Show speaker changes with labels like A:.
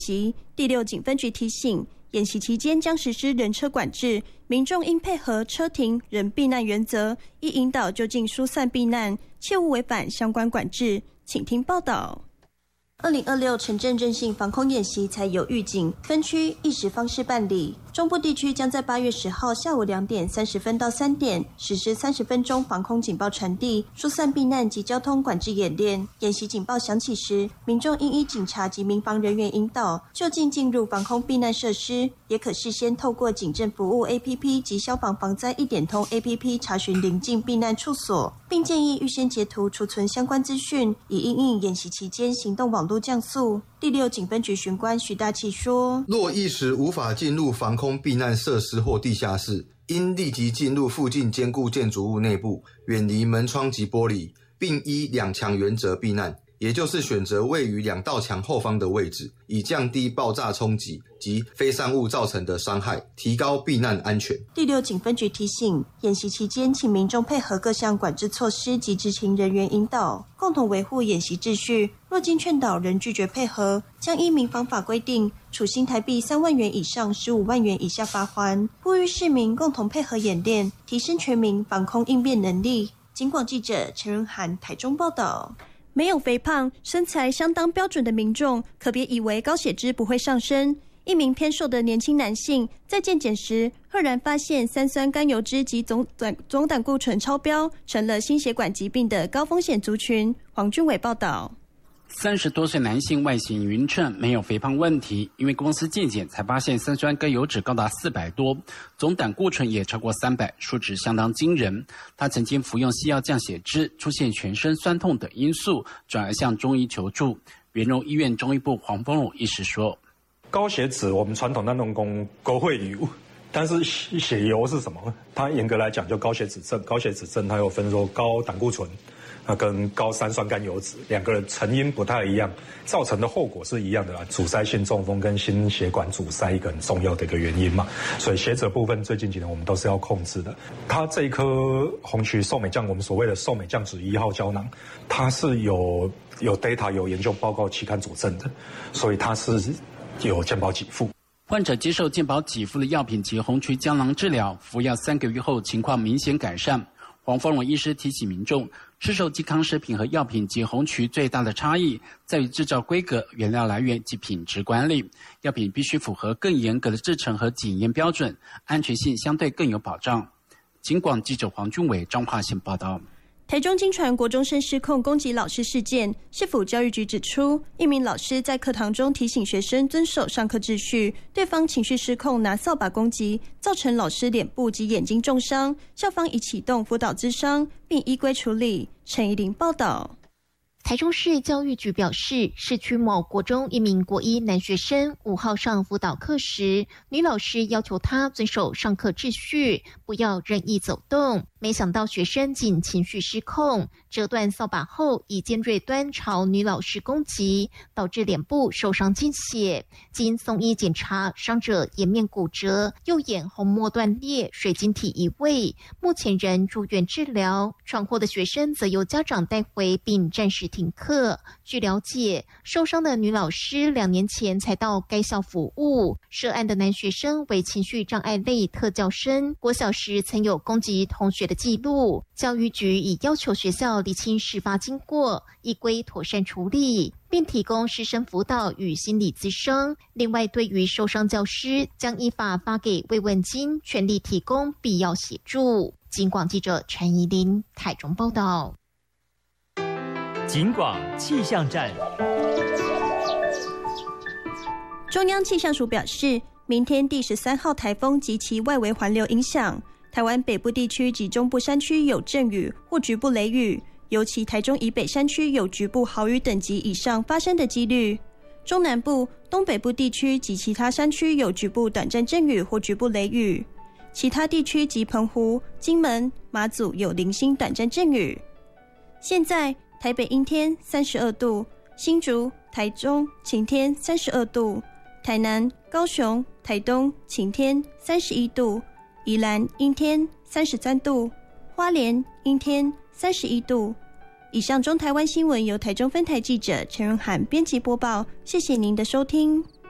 A: 第6警分局提醒，演习期间将实施人车管制，民众应配合车停人避难原则，依引导就近疏散避难，切勿违反相关管制。请听报道。2026城镇韧性防空演习采有预警、分区、意识方式办理。中部地区将在8月10号下午2点30分到3点实施30分钟防空警报传递、疏散避难及交通管制演练。演习警报响起时，民众应依警察及民防人员引导，就近进入防空避难设施，也可事先透过警政服务 APP 及消防防灾1点通 APP 查询邻近避难处所，并建议预先截图储存相关资讯，以因应演习期间行动网络降速。第6警分局巡官徐大器说，
B: 若一时无法进入防空避难设施或地下室，应立即进入附近坚固建筑物内部，远离门窗及玻璃，并依2墙原则避难，也就是选择位于2道墙后方的位置，以降低爆炸冲击及飞散物造成的伤害，提高避难安全。
A: 第6警分局提醒，演习期间请民众配合各项管制措施及执勤人员引导，共同维护演习秩序。若经劝导仍拒绝配合，将依民防法规定处新台币3万元以上15万元以下罚锾。呼吁市民共同配合演练，提升全民防空应变能力。警广记者陈仁涵台中报道。没有肥胖、身材相当标准的民众，可别以为高血脂不会上升。一名偏瘦的年轻男性在健检时，赫然发现三酸甘油脂及总胆固醇超标，成了心血管疾病的高风险族群。黄俊伟报道。
C: 30多岁男性外形匀称，没有肥胖问题，因为公司健检才发现三酸甘油脂高达400多，总胆固醇也超过300，数值相当惊人。他曾经服用西药降血脂，出现全身酸痛等因素，转而向中医求助。元荣医院中医部黄丰荣医师说，
D: 高血脂我们传统当中讲高血油，但是血油是什么？它严格来讲就高血脂症。高血脂症它有分说高胆固醇跟高三酸甘油脂2个成因不太一样，造成的后果是一样的啦。阻塞性中风跟心血管阻塞一个很重要的一个原因嘛，所以血脂部分最近几年我们都是要控制的。它这一颗红曲寿美酱，我们所谓的寿美酱酯1号胶囊，它是有 data 有研究报告期刊佐证的，所以它是有健保给付。
C: 患者接受健保给付的药品及红曲胶囊治疗，服药3个月后情况明显改善。黄丰荣医师提醒民众，市售健康食品和药品及红曲最大的差异在于制造规格、原料来源及品质管理。药品必须符合更严格的制程和检验标准，安全性相对更有保障。警广记者黄俊伟彰化县报道。
A: 台中经传国中生失控攻击老师事件，市府教育局指出，一名老师在课堂中提醒学生遵守上课秩序，对方情绪失控拿扫把攻击，造成老师脸部及眼睛重伤，校方已启动辅导咨商，并依规处理。陈怡玲报道。
E: 台中市教育局表示，市区某国中一名国1男学生5号上辅导课时，女老师要求他遵守上课秩序，不要任意走动。没想到学生仅情绪失控，折断扫把后以尖锐端朝女老师攻击，导致脸部受伤见血。经送医检查，伤者颜面骨折，右眼虹膜断裂，水晶体移位，目前仍住院治疗。闯祸的学生则由家长带回并暂时停课。据了解，受伤的女老师2年前才到该校服务。涉案的男学生为情绪障碍类特教生，国小时曾有攻击同学的记录。教育局已要求学校厘清事发经过，依规妥善处理，并提供师生辅导与心理咨商。另外，对于受伤教师，将依法发给慰问金，全力提供必要协助。警广记者陈怡琳台中报道。
F: 警广气象站。
A: 中央气象署表示，明天第13号台风及其外围环流影响，台湾北部地区及中部山区有阵雨或局部雷雨，尤其台中以北山区有局部豪雨等级以上发生的几率。中南部、东北部地区及其他山区有局部短暂阵雨或局部雷雨，其他地区及澎湖、金门、马祖有零星短暂阵雨。现在台北阴天32度，新竹、台中晴天32度，台南、高雄、台东晴天31度，宜兰阴天33度，花莲阴天31度。以上中台湾新闻由台中分台记者陈荣涵编辑播报，谢谢您的收听。